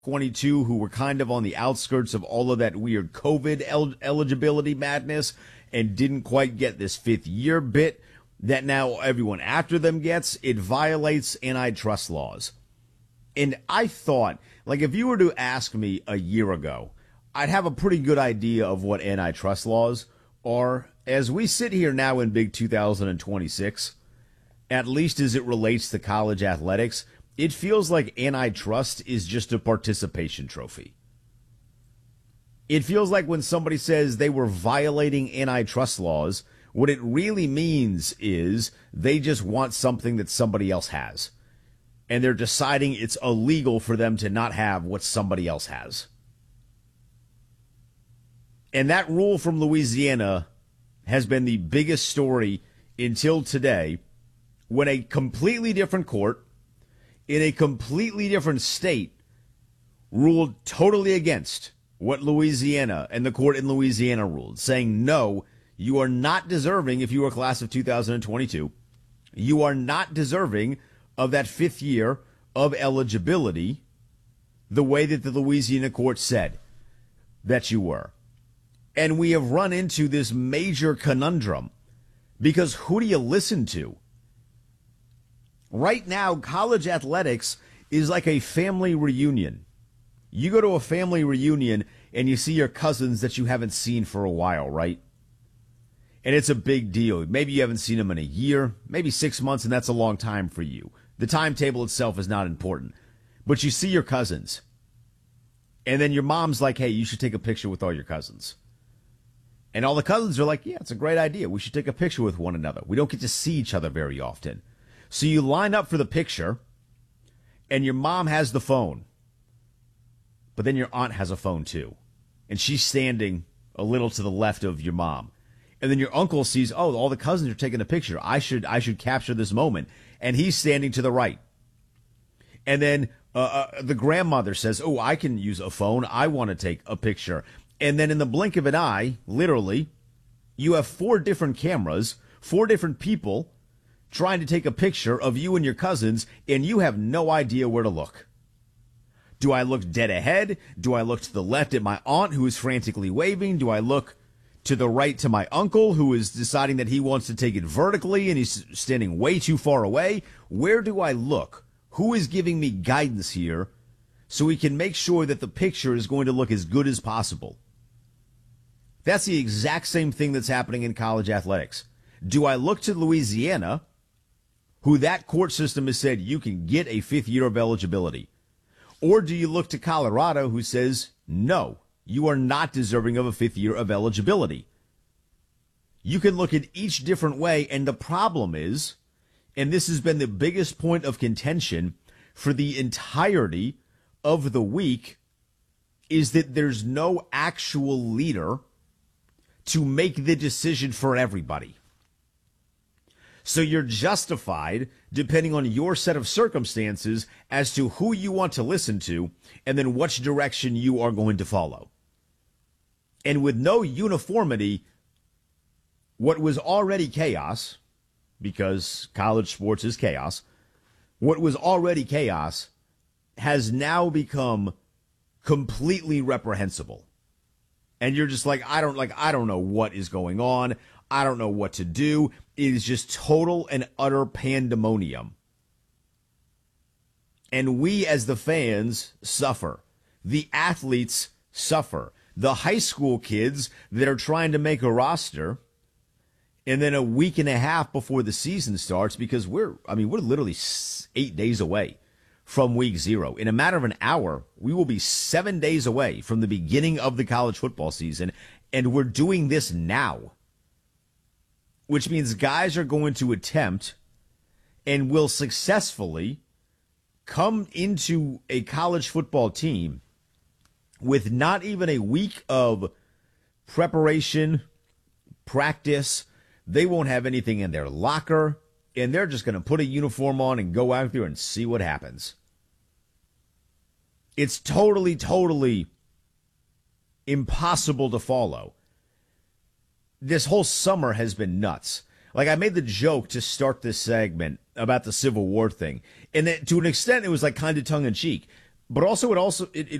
22 who were kind of on the outskirts of all of that weird COVID eligibility madness and didn't quite get this fifth year bit that now everyone after them gets. It violates antitrust laws. And I thought, like, if you were to ask me a year ago, I'd have a pretty good idea of what antitrust laws are. As we sit here now in big 2026, at least as it relates to college athletics, it feels like antitrust is just a participation trophy. It feels like when somebody says they were violating antitrust laws, what it really means is they just want something that somebody else has. And they're deciding it's illegal for them to not have what somebody else has. And that rule from Louisiana has been the biggest story until today, when a completely different court in a completely different state ruled totally against what Louisiana and the court in Louisiana ruled, saying, no, you are not deserving, if you were a class of 2022, you are not deserving of that fifth year of eligibility the way that the Louisiana court said that you were. And we have run into this major conundrum because who do you listen to? Right now, college athletics is like a family reunion. You go to a family reunion and you see your cousins that you haven't seen for a while, right? And it's a big deal. Maybe you haven't seen them in a year, maybe 6 months, and that's a long time for you. The timetable itself is not important. But you see your cousins. And then your mom's like, hey, you should take a picture with all your cousins. And all the cousins are like, yeah, it's a great idea. We should take a picture with one another. We don't get to see each other very often. So you line up for the picture, and your mom has the phone. But then your aunt has a phone too. And she's standing a little to the left of your mom. And then your uncle sees, oh, all the cousins are taking a picture. I should capture this moment. And he's standing to the right. And then the grandmother says, oh, I can use a phone. I want to take a picture. And then in the blink of an eye, literally, you have 4 different cameras, 4 different people trying to take a picture of you and your cousins, and you have no idea where to look. Do I look dead ahead? Do I look to the left at my aunt who is frantically waving? Do I look to the right to my uncle who is deciding that he wants to take it vertically and he's standing way too far away? Where do I look? Who is giving me guidance here so we can make sure that the picture is going to look as good as possible? That's the exact same thing that's happening in college athletics. Do I look to Louisiana, who that court system has said you can get a fifth year of eligibility? Or do you look to Colorado, who says, no, you are not deserving of a fifth year of eligibility? You can look at each different way, and the problem is, and this has been the biggest point of contention for the entirety of the week, is that there's no actual leader to make the decision for everybody. So you're justified, depending on your set of circumstances, as to who you want to listen to and then which direction you are going to follow. And with no uniformity, what was already chaos, because college sports is chaos, what was already chaos has now become completely reprehensible. And you're just like, I don't know what is going on. I don't know what to do. It is just total and utter pandemonium. And we as the fans suffer. The athletes suffer. The high school kids that are trying to make a roster, and then a week and a half before the season starts, because we're literally 8 days away from week 0. In a matter of an hour, we will be 7 days away from the beginning of the college football season, and we're doing this now. Which means guys are going to attempt and will successfully come into a college football team with not even a week of preparation, practice. They won't have anything in their locker, and they're just going to put a uniform on and go out there and see what happens. It's totally impossible to follow. This whole summer has been nuts. Like, I made the joke to start this segment about the Civil War thing. And to an extent, it was like kind of tongue-in-cheek. but also it